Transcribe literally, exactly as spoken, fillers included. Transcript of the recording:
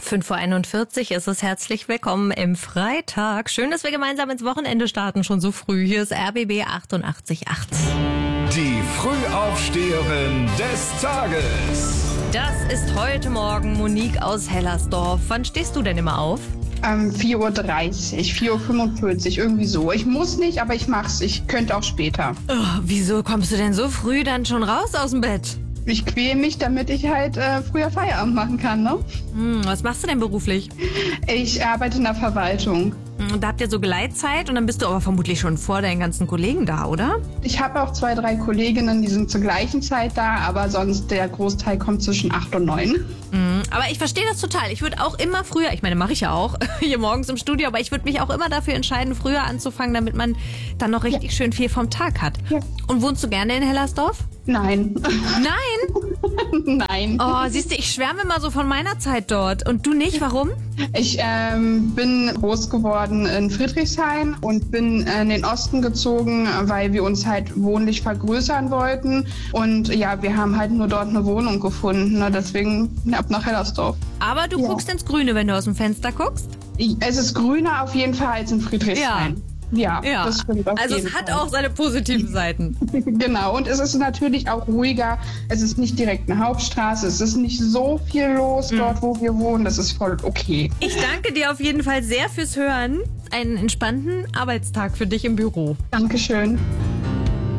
fünf Uhr einundvierzig ist es. Herzlich willkommen im Freitag. Schön, dass wir gemeinsam ins Wochenende starten, schon so früh. Hier ist R B B achtundachtzig Komma acht. Die Frühaufsteherin des Tages. Das ist heute Morgen Monique aus Hellersdorf. Wann stehst du denn immer auf? Ähm, vier Uhr dreißig, vier Uhr fünfundvierzig, irgendwie so. Ich muss nicht, aber ich mach's. Ich könnte auch später. Oh, wieso kommst du denn so früh dann schon raus aus dem Bett? Ich quäle mich, damit ich halt äh, früher Feierabend machen kann, ne? Hm, was machst du denn beruflich? Ich arbeite in der Verwaltung. Da habt ihr so Gleitzeit und dann bist du aber vermutlich schon vor deinen ganzen Kollegen da, oder? Ich habe auch zwei, drei Kolleginnen, die sind zur gleichen Zeit da, aber sonst der Großteil kommt zwischen acht und neun. Mhm, aber ich verstehe das total. Ich würde auch immer früher, ich meine, mache ich ja auch, hier morgens im Studio, aber ich würde mich auch immer dafür entscheiden, früher anzufangen, damit man dann noch richtig ja. schön viel vom Tag hat. Ja. Und wohnst du gerne in Hellersdorf? Nein. Nein? Nein. Oh, siehst du, ich schwärme immer so von meiner Zeit dort. Und du nicht? Warum? Ich ähm, bin groß geworden in Friedrichshain und bin in den Osten gezogen, weil wir uns halt wohnlich vergrößern wollten. Und ja, wir haben halt nur dort eine Wohnung gefunden. Ne? Deswegen ab nach Hellersdorf. Aber du ja. guckst ins Grüne, wenn du aus dem Fenster guckst? Es ist grüner auf jeden Fall als in Friedrichshain. Ja. Ja, ja, das stimmt auf also jeden es hat Fall. auch seine positiven Seiten. Genau, und es ist natürlich auch ruhiger. Es ist nicht direkt eine Hauptstraße. Es ist nicht so viel los dort, wo wir wohnen. Das ist voll okay. Ich danke dir auf jeden Fall sehr fürs Hören. Einen entspannten Arbeitstag für dich im Büro. Dankeschön.